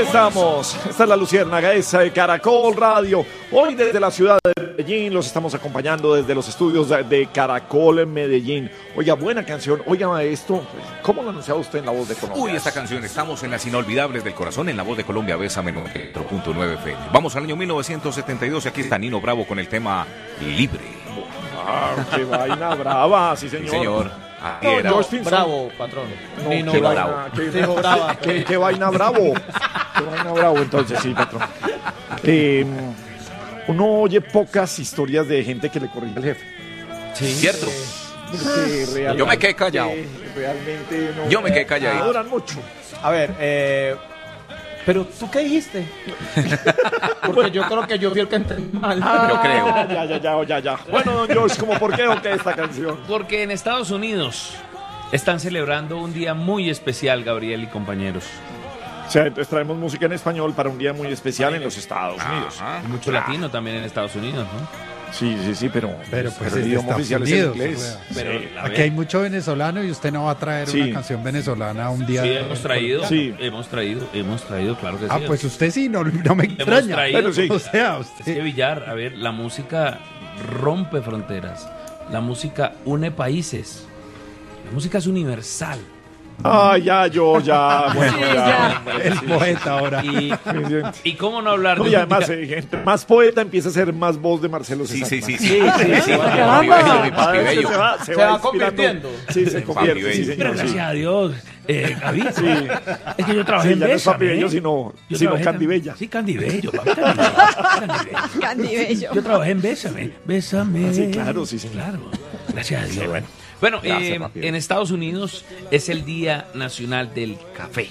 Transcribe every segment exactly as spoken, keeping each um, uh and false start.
estamos. Esta es la Luciérnaga, esa de Caracol Radio. Hoy desde la ciudad de Medellín los estamos acompañando desde los estudios de Caracol en Medellín. Oiga, buena canción. Oiga, esto, ¿cómo lo anunciaba usted en La Voz de Colombia? Uy, esta canción, estamos en las inolvidables del corazón en La Voz de Colombia, Bésame noventa punto nueve F M. Vamos al año mil novecientos setenta y dos y aquí está Nino Bravo con el tema Libre. Ah, qué vaina brava, sí señor. Sí, señor. No, Era. Bravo, patrón. No, Nino qué, Bravo. vaina, qué, Dijo brava. qué, qué vaina bravo. Qué vaina bravo, entonces, sí, patrón. Eh, uno oye pocas historias de gente que le corrige al jefe. Sí. Cierto. Realmente, Yo me quedé callado. Realmente no. Yo me quedé calladito. Duran mucho. A ver, eh... pero ¿tú qué dijiste? Porque yo creo que yo fui el que entendí mal. Yo creo. Ya, ya, ya, ya, ya. Bueno, don George, ¿cómo por qué o qué esta canción? Porque en Estados Unidos están celebrando un día muy especial, Gabriel y compañeros. O sea, entonces traemos música en español para un día muy especial en los Estados Unidos. Ajá. Y mucho latino también en Estados Unidos, ¿no? Sí, sí, sí, pero, Pero pues el es de idioma Estados oficial Unidos, es el o inglés. sea. Pero Sí. la Aquí ve- hay mucho venezolano y usted no va a traer Sí. una canción venezolana un día. Sí, de- hemos traído, Sí. hemos traído, hemos traído, claro que sí. Ah, pues usted sí, no, no me hemos extraña. traído. Bueno, sí. O sea, Es que usted. Villar, a ver, la música rompe fronteras, la música une países, la música es universal. Ah, ya, yo, ya, bueno, Sí, ya. ya. bueno, El sí. poeta ahora. Y, y cómo no hablar No, de y un además, día- eh, gente más poeta empieza a ser más voz de Marcelo Sí, César. sí, sí, ¿no? sí. sí, sí. Caramba. Mi bello, mi papi Ah, bello. Se va, se Se va va inspirando. convirtiendo. Sí, se Papi convierte, sí, bello. Pero señor. Sí, gracias a Dios, eh, Gaby, sí. es que yo trabajé Sí, en ya no es Bésame, Papi Bello, ¿eh? sino, Yo sino trabajé Candy tam- Bella. Sí, Candy Bello, papi, Candy Bello, Candy Bello. Candy Bello. Yo trabajé en Bésame, Bésame. Ah, sí, claro, sí, señor. Claro, gracias a Dios. Bueno, Gracias, eh, papi. en Estados Unidos es el Día Nacional del Café.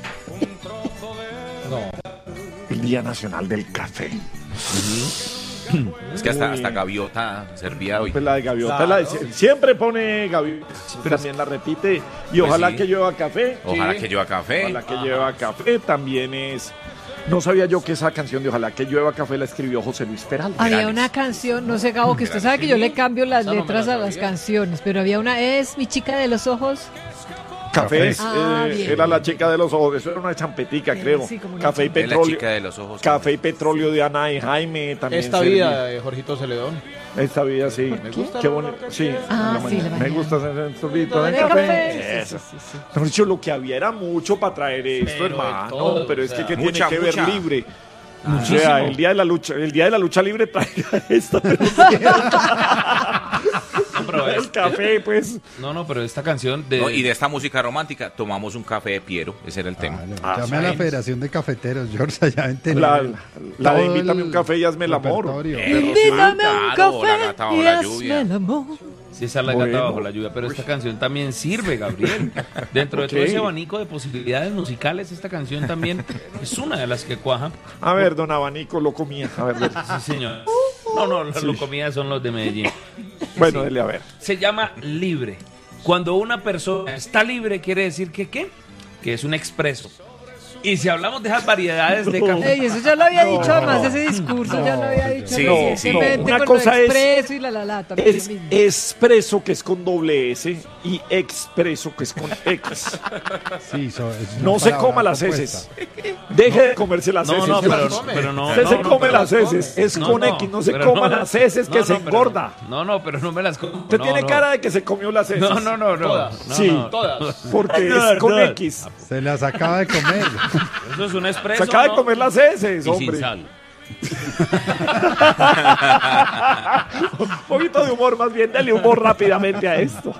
El Día Nacional del Café. Es que hasta, hasta Gaviota servía hoy. Pues la de Gaviota, la de sie- siempre pone Gaviota, también la repite. Y Pues ojalá sí. que llueva café. Ojalá Sí. que lleva café. Ojalá que llueva café también es. No sabía yo que esa canción de Ojalá que llueva café la escribió José Luis Peralta. Había Perales. una canción, no sé, Gabo, que usted sabe que yo le cambio las Esa no me letras la a las sabía. canciones, pero había una, es Mi chica de los ojos. Café es, Ah, eh, bien. era la chica de los ojos, eso era una champetica, Sí, creo. sí, como una Café y Es la petróleo. chica de los ojos. Café y petróleo de Ana y Jaime también. Esta servía. vida de Jorgito Celedón. Esta vida sí. Me gusta Qué el bonito. olor que Sí. tiene. Ah, en la sí, mañana. la Me mañana. gusta hacer el sorbito de De café. café. Eso. Mejor dicho, lo que había era mucho para traer esto, Pero de hermano. todo, pero o es que sea, ¿qué mucha, tiene que ver mucha. libre? Muchísimo. O sea, el día de la lucha, el día de la lucha libre traiga esta. No, pero es- el café, pues. no, no, pero esta canción de... No, y de esta música romántica, tomamos un café de Piero. Ese era el tema. Vale, Ah, llame a la sí. Federación de Cafeteros, George, allá en Tenerife. La, la de Todo invítame el un café y hazme el amor. repertorio. Eh, Invítame un claro, la café gata bajo y la hazme lluvia. el amor. Sí, esa es la Bueno. gata bajo la lluvia, pero esta canción también sirve, Gabriel. Dentro de todo Ok. ese abanico de posibilidades musicales, esta canción también es una de las que cuaja. A ver, don Abanico lo comía. A ver, dele. Sí, señor. No, no, los comidas son los de Medellín. Bueno, dele a ver. Se llama libre. Cuando una persona está libre, quiere decir que ¿qué? Que es un expreso. Y si hablamos de esas variedades de café, Ey, eso ya lo había dicho, además ese discurso ya lo había dicho Sí, recientemente sí. Una con cosa lo es- expreso y la la la también Es lo mismo. expreso, que es con doble S, y expreso, que es con X. Sí, so- es una No se palabra coma las compuesta. heces. Deje de comerse las no, heces. no, pero, come. pero no. Usted no, se no, come pero- las heces. Es no, con no, X. No se pero coma no. las heces, que No, se no, pero- engorda. No, no, pero no me las como. Usted no, tiene no. cara de que se comió las heces. No, no, no, no. Todas. No, Sí. no. Todas. Porque es con X. Se las acaba de comer. Eso es un Se expreso. acaba de ¿no? comer las heces, Y hombre. sin sal. Un poquito de humor, más bien, dale humor rápidamente a esto.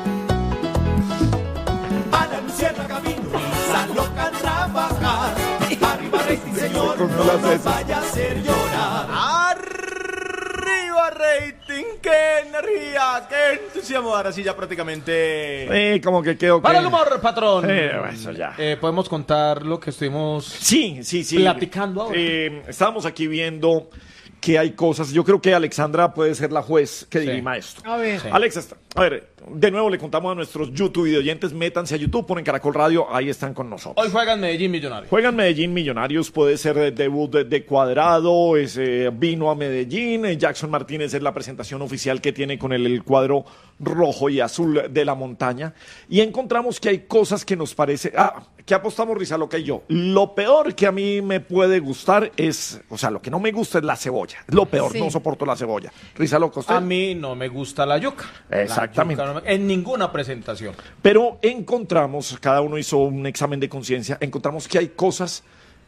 A la Luciana camino, esa loca a trabajar. Arriba rating, señor, Con no las nos heces. vaya a hacer llorar. Arriba rating, qué energía, qué entusiasmo. Ahora sí ya prácticamente... Eh, como que quedó. Para que- el humor, patrón. Eh, eso ya. Eh, Podemos contar lo que estuvimos... Sí, sí, sí. Platicando ahora. Eh, estábamos aquí viendo que hay cosas. Yo creo que Alexandra puede ser la juez que Sí. dirima esto. A ver. Sí. Alexa, está- A ver, de nuevo le contamos a nuestros YouTube y oyentes, métanse a YouTube, ponen Caracol Radio, ahí están con nosotros. Hoy juegan Medellín Millonarios. Juegan Medellín Millonarios, puede ser eh, debut de, de Cuadrado, es, eh, vino a Medellín, eh, Jackson Martínez es la presentación oficial que tiene con el, el cuadro rojo y azul de la montaña, y encontramos que hay cosas que nos parece, ah, que apostamos Rizaloca y yo, lo peor que a mí me puede gustar es, o sea, lo que no me gusta es la cebolla, lo peor, Sí. no soporto la cebolla. Rizaloca, ¿usted? A mí no me gusta la yuca. La Exactamente. yuca no me- en ninguna presentación. Pero encontramos, cada uno hizo un examen de conciencia, encontramos que hay cosas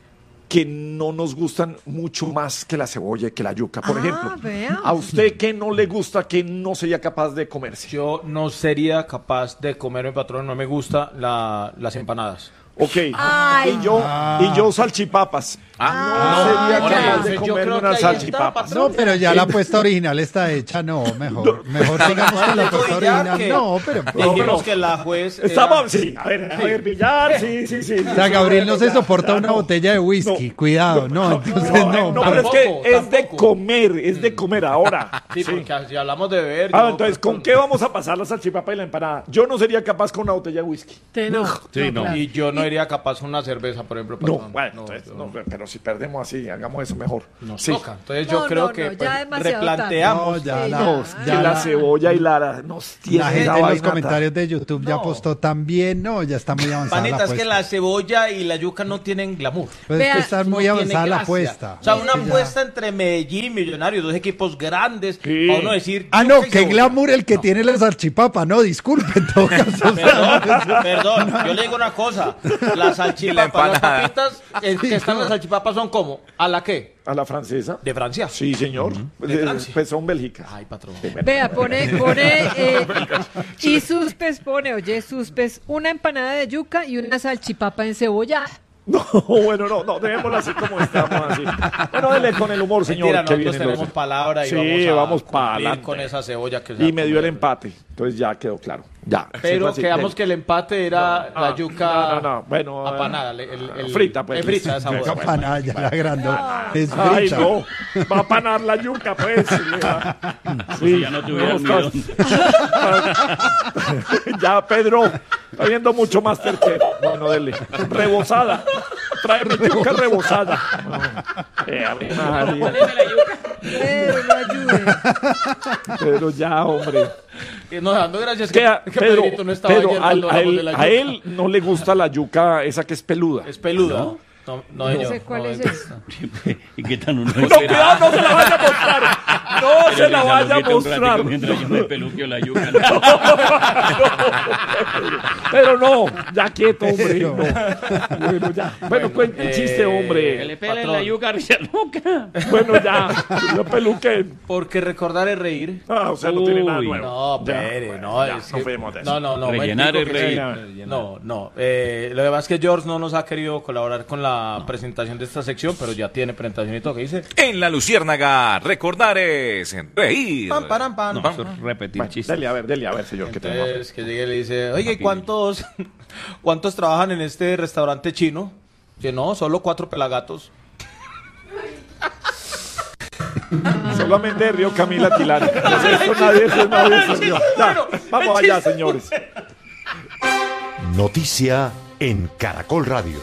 que no nos gustan mucho más que la cebolla y que la yuca. Por Ah, ejemplo, vea. ¿a usted qué no le gusta, que no sería capaz de comerse? Yo no sería capaz de comerme, patrón, no me gusta la, las empanadas. Ok, Ay. y yo, y yo salchipapas. Ah, no sería ahora, capaz de yo comerme creo que unas ahí está, salchipapas. patrón. No, pero ya la apuesta original está hecha, no, mejor. Mejor sigamos con la apuesta original. No, pero... Dijimos pero- que la juez era- Estamos, sí, a ver, a ver, Villar, sí, sí, sí. O sea, Gabriel no se Ya, soporta ya, una no. botella de whisky. No. Cuidado, no, entonces No, no. no, pero es que Tampoco, es de tampoco. comer, es de comer ahora. Sí, Sí. porque si hablamos de beber... Ah, yo- entonces, ¿con qué vamos a pasar la salchipapa y la empanada? Yo no sería capaz con una botella de whisky. Te no. Sí, no. claro. Y yo no iría capaz con una cerveza, por ejemplo, No, patrón. bueno, No, entonces, yo- no, pero si perdemos así, hagamos eso mejor. Nos Sí. toca. Entonces No, yo creo no, que no, pues, ya demasiado replanteamos. No, ya Sí, la, No, ya. que ya la la, cebolla y la nos tiene la gente esa en los vaina comentarios de YouTube ya No. apostó también. No, ya está muy avanzada la Panita, es que apuesta. la cebolla y la yuca no tienen glamour. Pues es Vea, que está muy No avanzada tiene la gracia. apuesta. O sea, una Es que ya- apuesta entre Medellín y Millonarios, dos equipos grandes, Sí. para uno decir... Ah, yuca no, y qué cebolla. glamour el que tiene la salchipapa. No, disculpe, en todo caso. o sea, Perdón, perdón, yo le digo una cosa. Las salchipapas, las empanada. papitas eh, que están en las salchipapas son como, ¿a la qué? a la francesa. De Francia. Sí, señor. De De- Francia. Pues son Bélgica. Ay, patrón. Vea, pone, pone, eh, y Suspes pone, oye, Suspes, una empanada de yuca y una salchipapa en cebolla. No, bueno, no, no, dejémoslo así como estamos, así. Bueno, dele con el humor, señor, Mentira, que nosotros viene tenemos palabra y Sí, vamos a vamos pa' cumplir adelante. con esa cebolla que se va Y a me dio el comer. empate, entonces ya quedó claro. Ya. Sí, Pero fue así. quedamos Dele. que el empate era la Ah, yuca No, no, no, bueno. apanada. eh, el- el- frita, pues. eh, frita, esa Bueno, voz. Empanada, ya la agrandó. Es Ay, frita. no, va a panar la yuca, pues. Sí, ya no tuviera está- Ya, Pedro, está viendo mucho Masterchef. Bueno, dele. Rebozada. Tráeme yuca rebozada. No. Eh, Ave María. Pero no ayude. Pedro, ya, hombre. Y no, dando gracias Que, que, a- que Pedro, Pedrito no estaba Pedro, ayer al- cuando a, hablamos de él, la a yuca. él no le gusta la yuca esa que es peluda. Es peluda. No, no, No señor, sé cuál no es me esa. ¿Y qué tal uno? No, cuidado, no se la vaya a mostrar. No se la vaya a mostrar. Mientras yo me peluqueo la yuca. Pero no, ya quieto, hombre. No. Bueno, ya. Bueno, cuente el chiste, eh, hombre. Que le pelen Patrón. la yuca a Rizaloca. Bueno, ya. Yo peluqué. Porque recordar es reír. Ah, o sea, no tiene nada Uy, nuevo. No, Ya, pere, bueno, no, ya, es no que- fuimos de eso. No, no, no. Rellenar me explico es que reír. sí. No, no. Eh, lo que pasa es que George no nos ha querido colaborar con la presentación de esta sección, pero ya tiene presentación y todo. ¿Qué dice? En la Luciérnaga, recordar es reír. Pam, param, pam. No, eso es repetir Bueno, chistes. dele, a ver, dele, a ver, señor, que tenemos. Entonces, que llegue y le dice, oye, ¿y ¿cuántos, ¿cuántos trabajan en este restaurante chino? Que no, solo cuatro pelagatos. Solamente Río Camila Tilán. Eso nadie, eso nadie se rió. Ya, vamos allá, señores. Noticia en Caracol Radio.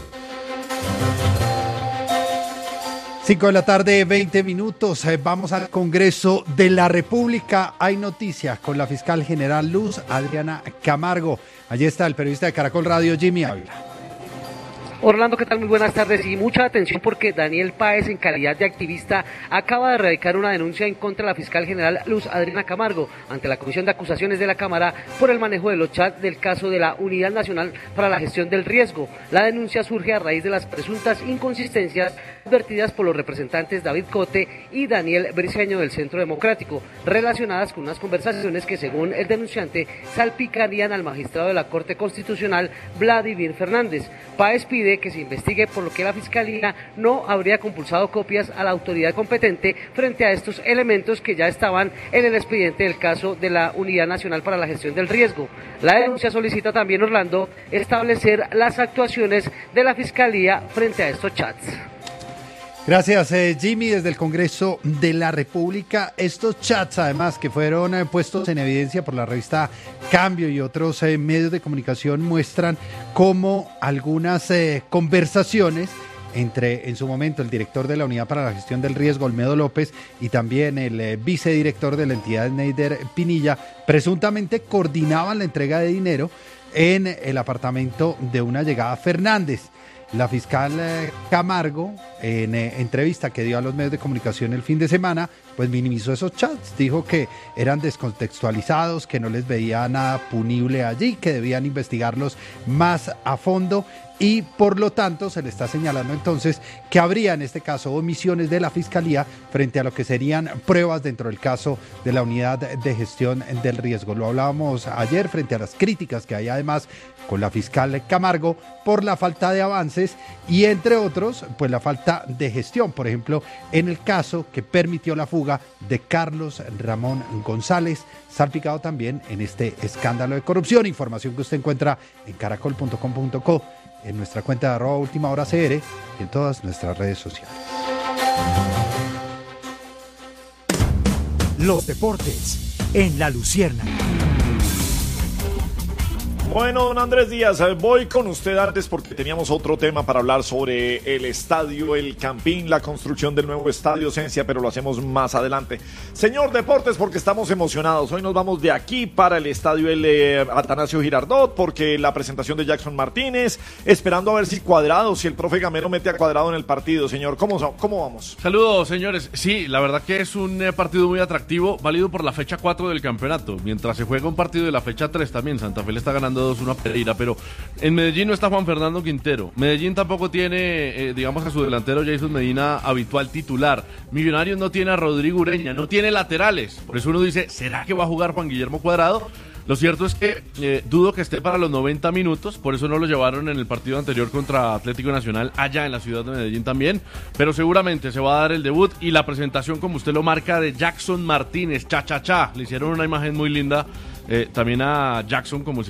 cinco de la tarde, veinte minutos. Eh, Vamos al Congreso de la República. Hay noticias con la fiscal general Luz Adriana Camargo. Allí está el periodista de Caracol Radio, Jimmy Ávila. Orlando, ¿qué tal? Muy buenas tardes y mucha atención porque Daniel Páez, en calidad de activista, acaba de radicar una denuncia en contra de la fiscal general Luz Adriana Camargo ante la Comisión de Acusaciones de la Cámara por el manejo de los chats del caso de la Unidad Nacional para la Gestión del Riesgo. La denuncia surge a raíz de las presuntas inconsistencias advertidas por los representantes David Cote y Daniel Briceño del Centro Democrático, relacionadas con unas conversaciones que, según el denunciante, salpicarían al magistrado de la Corte Constitucional, Vladimir Fernández. Páez pide que se investigue por lo que la Fiscalía no habría compulsado copias a la autoridad competente frente a estos elementos que ya estaban en el expediente del caso de la Unidad Nacional para la Gestión del Riesgo. La denuncia solicita también, Orlando, establecer las actuaciones de la Fiscalía frente a estos chats. Gracias, eh, Jimmy, desde el Congreso de la República. Estos chats, además, que fueron eh, puestos en evidencia por la revista Cambio y otros eh, medios de comunicación, muestran cómo algunas eh, conversaciones entre, en su momento, el director de la Unidad para la Gestión del Riesgo, Olmedo López, y también el eh, vicedirector de la entidad, Neider Pinilla, presuntamente coordinaban la entrega de dinero en el apartamento de una llegada Fernández. La fiscal eh, Camargo, en eh, entrevista que dio a los medios de comunicación el fin de semana, pues minimizó esos chats, dijo que eran descontextualizados, que no les veía nada punible allí, que debían investigarlos más a fondo y por lo tanto se le está señalando entonces que habría en este caso omisiones de la Fiscalía frente a lo que serían pruebas dentro del caso de la Unidad de Gestión del Riesgo. Lo hablábamos ayer frente a las críticas que hay además con la fiscal Camargo por la falta de avances y entre otros pues la falta de gestión, por ejemplo en el caso que permitió la fuga de Carlos Ramón González, salpicado también en este escándalo de corrupción. Información que usted encuentra en caracol punto com punto co, en nuestra cuenta de arroba última hora C R y en todas nuestras redes sociales. Los deportes en La Luciérnaga. Bueno, don Andrés Díaz, voy con usted antes porque teníamos otro tema para hablar sobre el estadio El Campín, la construcción del nuevo estadio Cencia, pero lo hacemos más adelante. Señor Deportes, porque estamos emocionados. Hoy nos vamos de aquí para el estadio El eh, Atanasio Girardot, porque la presentación de Jackson Martínez, esperando a ver si Cuadrado, si el profe Gamero mete a Cuadrado en el partido. Señor, ¿cómo, cómo vamos? Saludos, señores. Sí, la verdad que es un eh, partido muy atractivo, válido por la fecha cuatro del campeonato, mientras se juega un partido de la fecha tres también. Santa Fe le está ganando dos uno a Pereira, pero en Medellín no está Juan Fernando Quintero. Medellín tampoco tiene, eh, digamos, a su delantero Jason Medina habitual titular. Millonarios no tiene a Rodrigo Ureña, no tiene laterales. Por eso uno dice, ¿será que va a jugar Juan Guillermo Cuadrado? Lo cierto es que eh, dudo que esté para los noventa minutos, por eso no lo llevaron en el partido anterior contra Atlético Nacional, allá en la ciudad de Medellín también, pero seguramente se va a dar el debut y la presentación, como usted lo marca, de Jackson Martínez, cha cha cha. Le hicieron una imagen muy linda eh, también a Jackson como si